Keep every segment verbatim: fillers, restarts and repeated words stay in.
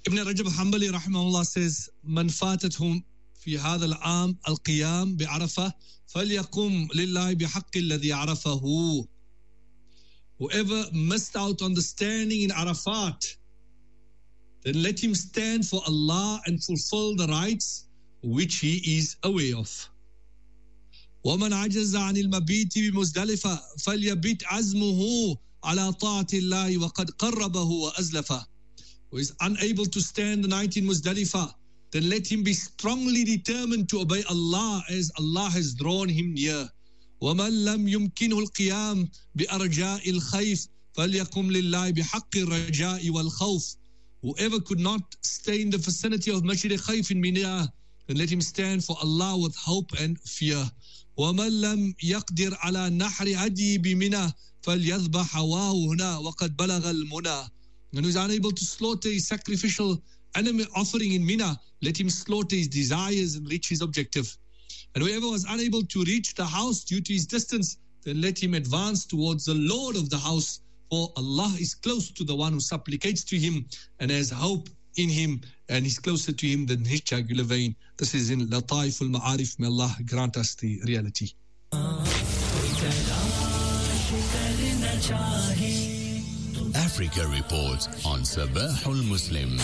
Ibn Rajab Hanbali rahimahullah says, من فاتتهم في هذا العام القيام بعرفة فليقم لله بحق الذي عرفه. Whoever missed out on the standing in Arafat, then let him stand for Allah and fulfill the rights which he is aware of. ومن عجز عن المبيت بمزدلفة فليبت عزمه على طاعة الله وقد قربه وأزلفه. Who is unable to stand the night in Muzdalifah, then let him be strongly determined to obey Allah as Allah has drawn him near. ومن لم يمكنه القيام بأرجاء الخيف فليقم لله بحق الرجاء والخوف. Whoever could not stay in the vicinity of Masjid al-Khayf in Mina, then let him stand for Allah with hope and fear. ومن لم يقدر على نحر هدي بمنى فليذبح هواه هنا وقد بلغ المنى. And who is unable to slaughter his sacrificial animal offering in Mina, let him slaughter his desires and reach his objective. And whoever was unable to reach the house due to his distance, then let him advance towards the Lord of the house, for Allah is close to the one who supplicates to him and has hope in him, and is closer to him than his jugular vein. This is in Lataif al-Ma'arif. May Allah grant us the reality. Africa Report on Sabahul Muslim.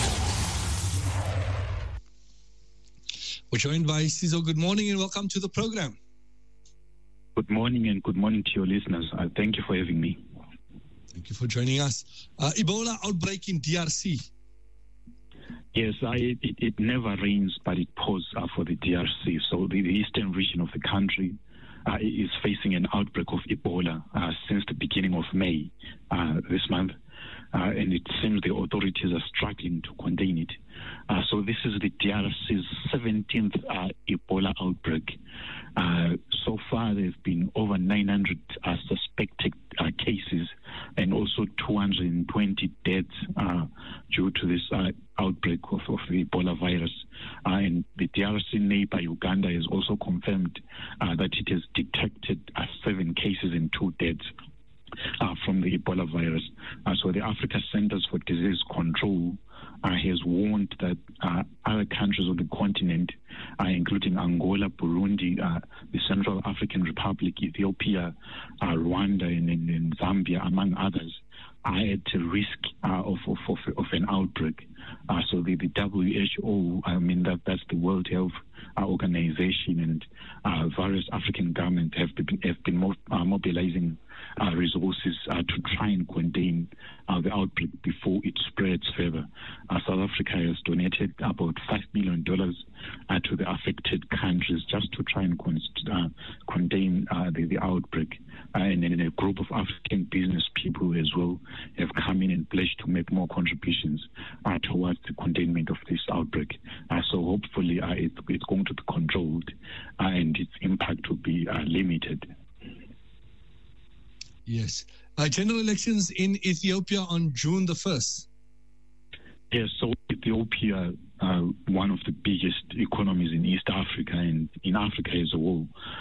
We're joined by Sizo. Good morning and welcome to the program. Good morning and good morning to your listeners. Uh, thank you for having me. Thank you for joining us. Uh, Ebola outbreak in D R C. Yes, I, it, it never rains, but it pours uh, for the D R C. So the, the eastern region of the country uh, is facing an outbreak of Ebola uh, since the beginning of May uh, this month. Uh, and it seems the authorities are struggling to contain it. Uh, so this is the D R C's seventeenth uh, Ebola outbreak. Uh, so far, there have been over nine hundred uh, suspected uh, cases and also two hundred twenty deaths uh, due to this uh, outbreak of, of the Ebola virus. Uh, and the D R C neighbor, Uganda, has also confirmed uh, that it has detected uh, seven cases and two deaths Uh, from the Ebola virus. Uh, so the Africa Centers for Disease Control uh, has warned that uh, other countries of the continent, uh, including Angola, Burundi, uh, the Central African Republic, Ethiopia, uh, Rwanda, and, and, and Zambia, among others, are at risk uh, of, of, of, of an outbreak. Uh, so the, the W H O, I mean, that, that's the World Health uh, Organization, and uh, various African governments have been, have been mo- uh, mobilizing uh, resources uh, to try and contain uh, the outbreak before it spreads further. Uh, South Africa has donated about five million dollars uh, to the affected countries just to try and con- uh, contain uh, the, the outbreak. Uh, and then a group of African business people as well have come in and pledged to make more contributions uh, towards the containment of this outbreak. Uh, so hopefully uh, it, it's going to be controlled uh, and its impact will be uh, limited. Yes. Uh, general elections in Ethiopia on June the first. Yes, so Ethiopia, uh, one of the biggest economies in East Africa and in Africa as a whole,